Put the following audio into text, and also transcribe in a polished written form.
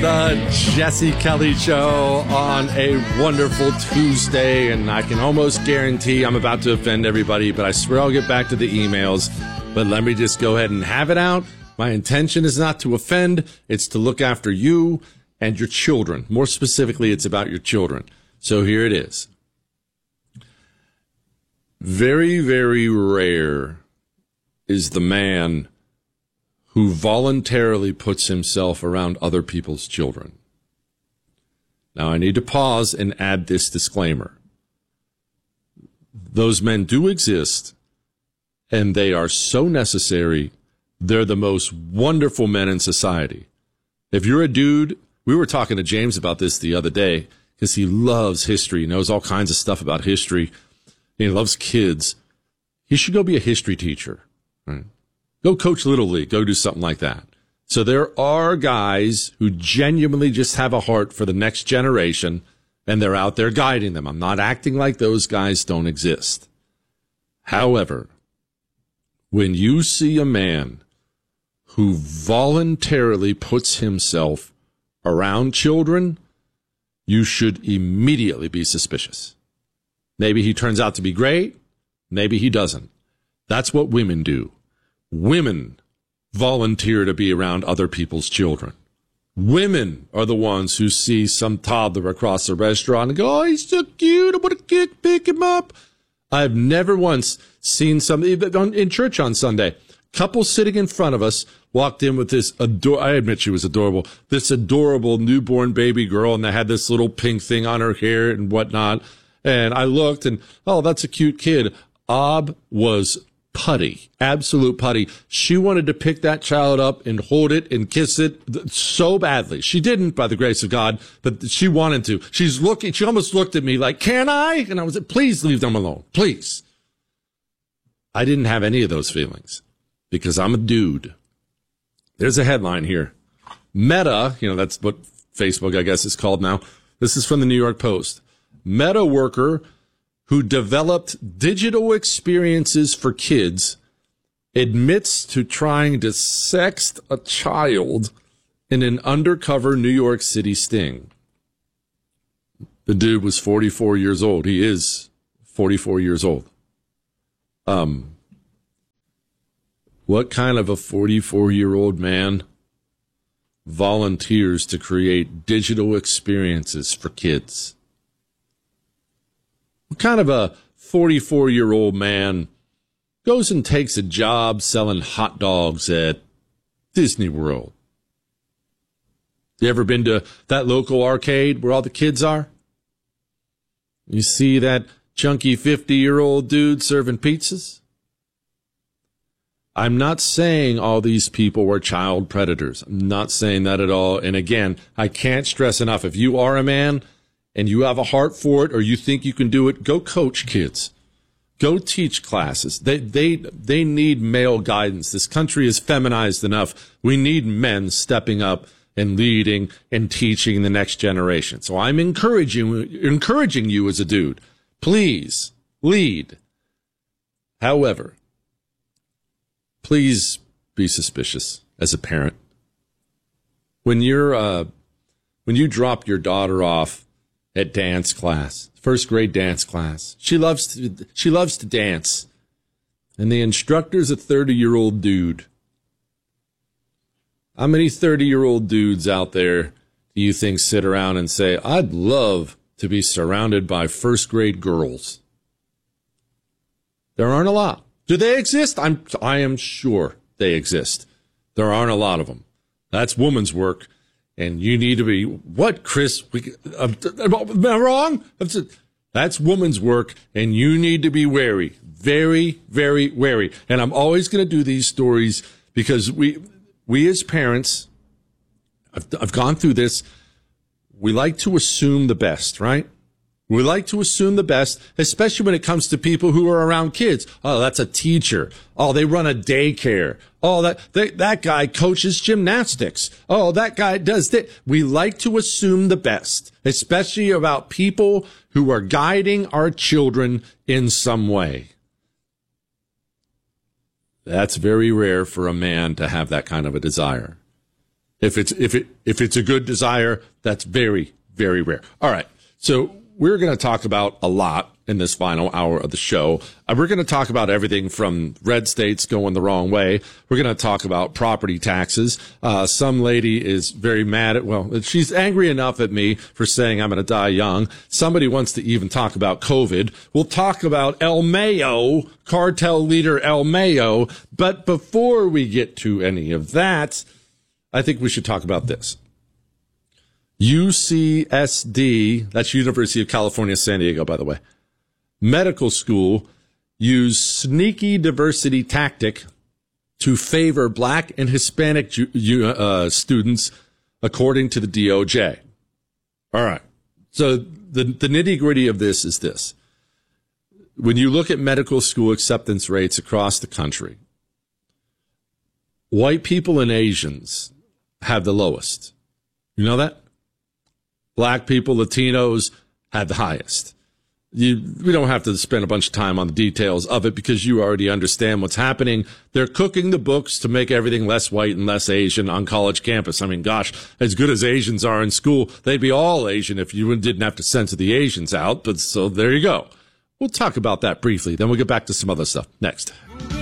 The Jesse Kelly Show on a wonderful Tuesday, and I can almost guarantee I'm about to offend everybody, but I swear I'll get back to the emails. But let me just go ahead and have it out. My intention is not to offend. It's to look after you and your children. More specifically, it's about your children. So here it is. Very, very rare is the man who voluntarily puts himself around other people's children. Now, I need to pause and add this disclaimer. Those men do exist, and they are so necessary. They're the most wonderful men in society. If you're a dude, we were talking to James about this the other day, because he loves history, knows all kinds of stuff about history, and he loves kids. He should go be a history teacher, right? Go coach Little League. Go do something like that. So there are guys who genuinely just have a heart for the next generation, and they're out there guiding them. I'm not acting like those guys don't exist. However, when you see a man who voluntarily puts himself around children, you should immediately be suspicious. Maybe he turns out to be great. Maybe he doesn't. That's what women do. Women volunteer to be around other people's children. Women are the ones who see some toddler across a restaurant and go, oh, he's so cute, I want to pick him up. I've never once seen somebody in church on Sunday. Couple sitting in front of us walked in with this, I admit she was adorable, this adorable newborn baby girl, and they had this little pink thing on her hair and whatnot. And I looked and, oh, that's a cute kid. Ob was putty, absolute putty. She wanted to pick that child up and hold it and kiss it so badly. She didn't, by the grace of God, but she wanted to. She almost looked at me like, can I? And I was like, please leave them alone, please. I didn't have any of those feelings because I'm a dude. There's a headline here. Meta, that's what Facebook, I guess, is called now. This is from the New York Post. Meta worker who developed digital experiences for kids admits to trying to sext a child in an undercover New York City sting. The dude was 44 years old. He is 44 years old. What kind of a 44-year-old man volunteers to create digital experiences for kids? What kind of a 44-year-old man goes and takes a job selling hot dogs at Disney World? You ever been to that local arcade where all the kids are? You see that chunky 50-year-old dude serving pizzas? I'm not saying all these people were child predators. I'm not saying that at all. And again, I can't stress enough, if you are a man and you have a heart for it, or you think you can do it, go coach kids. Go teach classes. They need male guidance. This country is feminized enough. We need men stepping up and leading and teaching the next generation. So I'm encouraging you as a dude. Please lead. However, please be suspicious as a parent. When you drop your daughter off at dance class, first grade dance class, she loves to dance, and the instructor's a 30-year-old dude. How many 30-year-old dudes out there do you think sit around and say, I'd love to be surrounded by first grade girls? There aren't a lot. Do they exist? I am sure they exist. There aren't a lot of them. That's woman's work. And you need to be, what, Chris? Am I wrong? That's woman's work, and you need to be wary. Very, very wary. And I'm always going to do these stories because we as parents, I've gone through this, we like to assume the best, right? We like to assume the best, especially when it comes to people who are around kids. Oh, that's a teacher. Oh, they run a daycare. Oh, that guy coaches gymnastics. Oh, that guy does that. We like to assume the best, especially about people who are guiding our children in some way. That's very rare for a man to have that kind of a desire. If it's a good desire, that's very, very rare. All right. So we're going to talk about a lot in this final hour of the show. We're going to talk about everything from red states going the wrong way. We're going to talk about property taxes. Some lady is very mad she's angry enough at me for saying I'm going to die young. Somebody wants to even talk about COVID. We'll talk about El Mayo, cartel leader El Mayo. But before we get to any of that, I think we should talk about this. UCSD, that's University of California, San Diego, by the way, medical school used sneaky diversity tactic to favor black and Hispanic students, according to the DOJ. All right. So the nitty gritty of this is this. When you look at medical school acceptance rates across the country, white people and Asians have the lowest. You know that? Black people, Latinos have the highest. We don't have to spend a bunch of time on the details of it because you already understand what's happening. They're cooking the books to make everything less white and less Asian on college campus. I mean, gosh, as good as Asians are in school, they'd be all Asian if you didn't have to censor the Asians out. But so there you go. We'll talk about that briefly. Then we'll get back to some other stuff next.